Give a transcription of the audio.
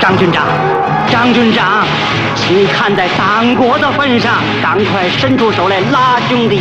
张军长，张军长，请你看在党国的份上，赶快伸出手来拉兄弟